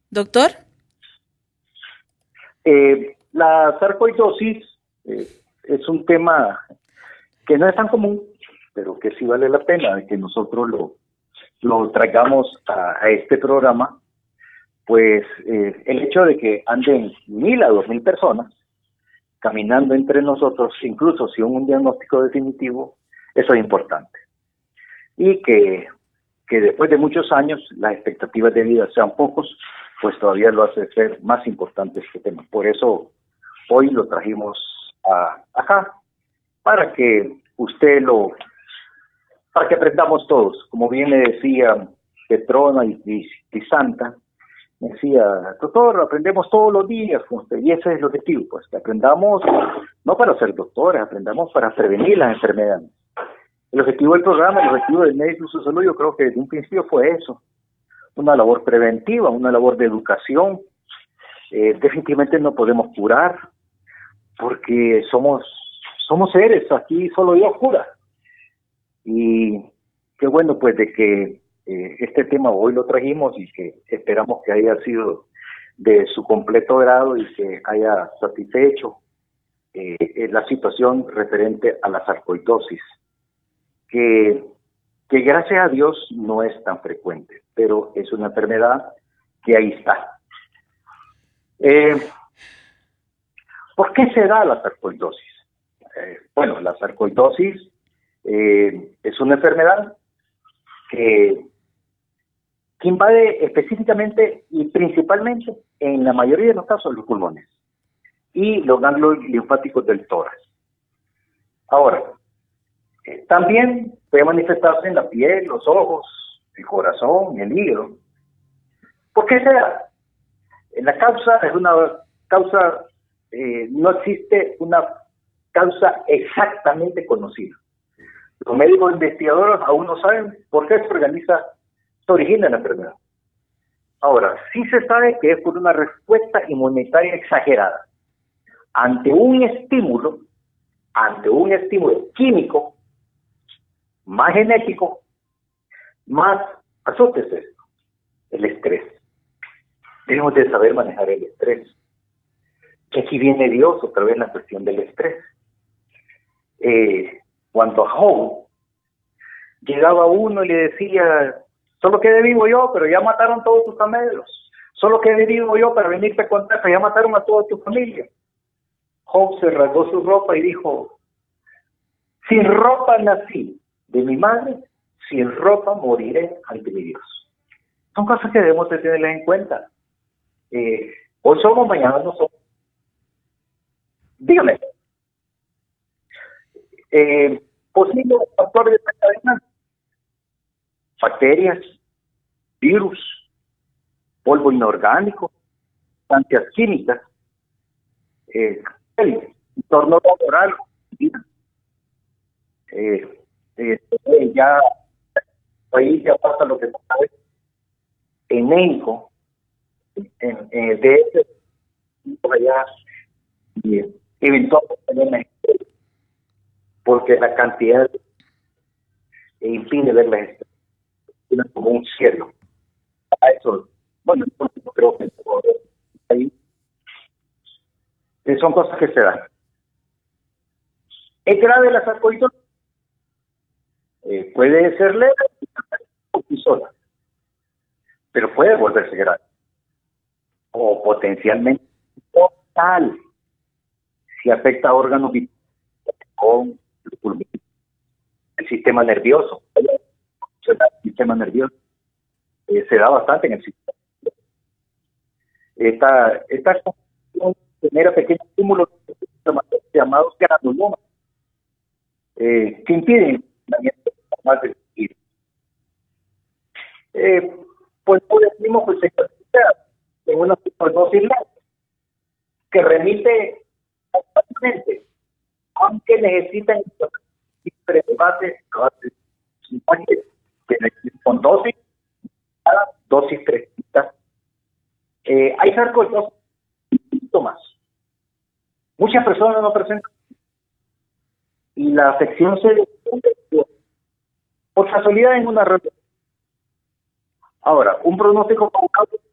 Doctor, La sarcoidosis es un tema que no es tan común, pero que sí vale la pena de que nosotros lo traigamos a este programa, pues el hecho de que anden 1.000 a 2.000 personas caminando entre nosotros, incluso si un diagnóstico definitivo, eso es importante. Y que después de muchos años las expectativas de vida sean pocos, pues todavía lo hace ser más importante este tema. Por eso hoy lo trajimos acá, para que para que aprendamos todos. Como bien le decía Petrona y Santa, me decía, doctor, aprendemos todos los días con usted, y ese es el objetivo, pues que aprendamos no para ser doctores, aprendamos para prevenir las enfermedades. El objetivo del programa, el objetivo del médico Salud, yo creo que desde un principio fue eso, una labor preventiva, una labor de educación. Definitivamente no podemos curar, porque somos seres, aquí solo Dios cura. Y qué bueno pues de que este tema hoy lo trajimos y que esperamos que haya sido de su completo grado y que haya satisfecho la situación referente a la sarcoidosis, que, que gracias a Dios no es tan frecuente, pero es una enfermedad que ahí está. Eh, ¿Por qué se da la sarcoidosis? Bueno, la sarcoidosis es una enfermedad que, que invade específicamente y principalmente en la mayoría de los casos los pulmones y los ganglios linfáticos del tórax. Ahora, también puede manifestarse en la piel, los ojos, el corazón, el hígado. ¿Por qué se da? La causa es una causa, no existe una causa exactamente conocida. Los médicos investigadores aún no saben por qué se origina la enfermedad. Ahora, sí se sabe que es por una respuesta inmunitaria exagerada ante un estímulo, químico, más genético, más, asústese esto, el estrés. Debemos de saber manejar el estrés. Que aquí viene Dios otra vez la cuestión del estrés. Cuando a Job llegaba uno y le decía, solo quedé vivo yo, pero ya mataron todos tus camellos. Solo quedé vivo yo para venirte a contar, pero ya mataron a toda tu familia. Job se rasgó su ropa y dijo, sin ropa nací de mi madre, sin ropa moriré ante mi Dios. Son cosas que debemos de tenerlas en cuenta. Hoy somos, mañana no somos. Dígame, posibles factores desencadenantes: bacterias, virus, polvo inorgánico, sustancias químicas, el entorno laboral, eh, eh, ya ahí ya pasa lo que pasa en México, en el DF, por allá, y eventualmente porque la cantidad impide ver las estrellas como un cielo. A eso, bueno, yo creo que ahí son cosas que se dan. Es grave la sarcoidosis, puede ser leve y sola, pero puede volverse grave o potencialmente total si afecta a órganos vitales con el sistema nervioso. El sistema nervioso se da bastante en el sistema. Esta genera pequeños cúmulos llamados granulomas que impiden más del virus. Pues por el mismo pues se clasifica en una sarcoidosis leve que remite fácilmente, aunque necesitan diferentes bases que necesitan con dosis, cada dosis 3. Hay sarcoidosis síntomas. Muchas personas no presentan y la afección se descubre por casualidad en una reunión. Ahora, un pronóstico